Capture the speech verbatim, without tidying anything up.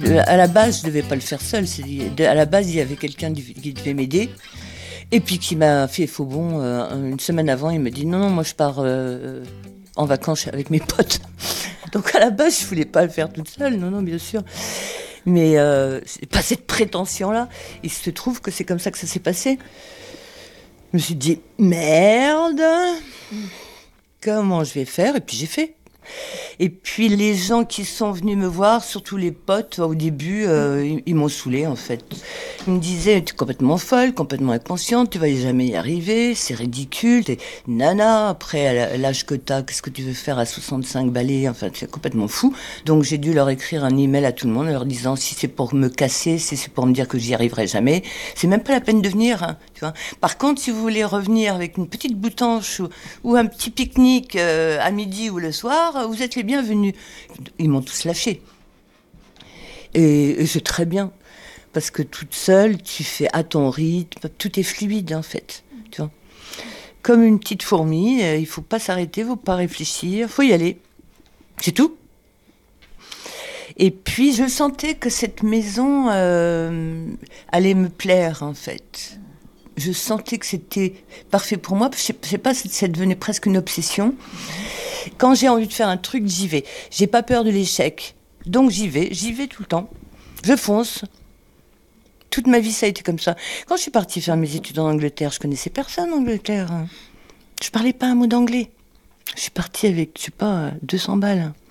à la base, je devais pas le faire seul. C'est, à la base, il y avait quelqu'un qui devait m'aider. Et puis qui m'a fait faux bond euh, une semaine avant. Il me dit non, non, moi je pars euh, en vacances avec mes potes. Donc à la base, je voulais pas le faire toute seule. Non, non, bien sûr. Mais euh, c'est pas cette prétention-là. Il se trouve que c'est comme ça que ça s'est passé. Je me suis dit merde, comment je vais faire? Et puis j'ai fait. Et puis les gens qui sont venus me voir, surtout les potes, au début, euh, ils, ils m'ont saoulée en fait. Ils me disaient, tu es complètement folle, complètement inconsciente, tu vas jamais y arriver, c'est ridicule, t'es nana, après à l'âge que t'as, qu'est-ce que tu veux faire à soixante-cinq balais, enfin c'est complètement fou. Donc j'ai dû leur écrire un email à tout le monde en leur disant, si c'est pour me casser, si c'est pour me dire que j'y arriverai jamais, c'est même pas la peine de venir. Hein, tu vois. Par contre, si vous voulez revenir avec une petite boutanche ou, ou un petit pique-nique euh, à midi ou le soir, vous êtes les bienvenus. Ils m'ont tous lâché. Et, et c'est très bien. Parce que toute seule, tu fais à ton rythme. Tout est fluide, en fait. Tu vois. Comme une petite fourmi, il ne faut pas s'arrêter, il ne faut pas réfléchir, il faut y aller. C'est tout. Et puis, je sentais que cette maison euh, allait me plaire, en fait. Je sentais que c'était parfait pour moi. Je sais pas, ça devenait presque une obsession. Quand j'ai envie de faire un truc, j'y vais. J'ai pas peur de l'échec. Donc j'y vais, j'y vais tout le temps. Je fonce. Toute ma vie, ça a été comme ça. Quand je suis partie faire mes études en Angleterre, je connaissais personne en Angleterre. Je parlais pas un mot d'anglais. Je suis partie avec, je sais pas, deux cents balles.